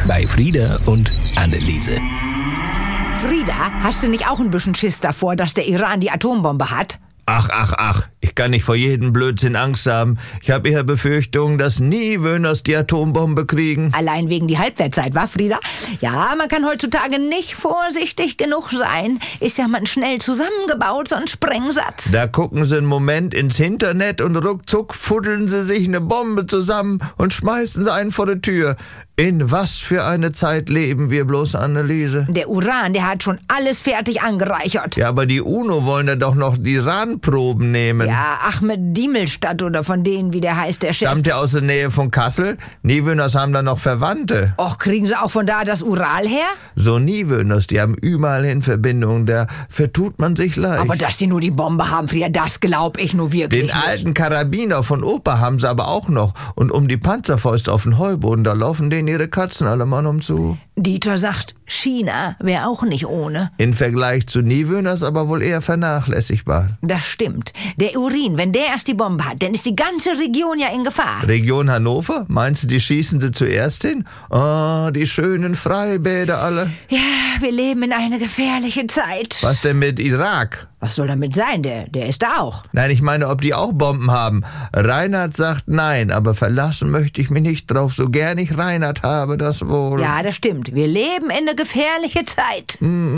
bei Frieda und Anneliese. Frieda, hast du nicht auch ein bisschen Schiss davor, dass der Iran die Atombombe hat? Ach. Ich kann nicht vor jedem Blödsinn Angst haben. Ich habe eher Befürchtungen, dass nie Wöhners die Atombombe kriegen. Allein wegen die Halbwertszeit, wa, Frieda? Ja, man kann heutzutage nicht vorsichtig genug sein. Ist ja mal schnell zusammengebaut, so ein Sprengsatz. Da gucken sie einen Moment ins Internet und ruckzuck fuddeln sie sich eine Bombe zusammen und schmeißen sie einen vor die Tür. In was für eine Zeit leben wir bloß, Anneliese? Der Uran, der hat schon alles fertig angereichert. Ja, aber die UNO wollen ja doch noch die Iran-Proben nehmen. Ja, Ahmed Diemelstadt oder von denen, wie der heißt, der Chef. Stammt der aus der Nähe von Kassel? Niewöhners haben da noch Verwandte. Och, kriegen sie auch von da das Ural her? So Niewöhners, die haben überall hin Verbindungen, da vertut man sich leicht. Aber dass die nur die Bombe haben, Frieda, das glaub ich nur wirklich Den alten Karabiner von Opa haben sie aber auch noch. Und um die Panzerfäuste auf den Heuboden, da laufen denen ihre Katzen alle Mann umzu. Dieter sagt, China wäre auch nicht ohne. In Vergleich zu Niewöhners aber wohl eher vernachlässigbar. Das stimmt. Der Urin, wenn der erst die Bombe hat, dann ist die ganze Region ja in Gefahr. Region Hannover? Meinst du, die schießen sie zuerst hin? Oh, die schönen Freibäder alle. Ja, wir leben in einer gefährlichen Zeit. Was denn mit Irak? Was soll damit sein? Der ist da auch. Nein, ich meine, ob die auch Bomben haben. Reinhard sagt nein, aber verlassen möchte ich mich nicht drauf, so gern ich Reinhard habe, das wohl. Ja, das stimmt. Wir leben in einer gefährlichen Zeit.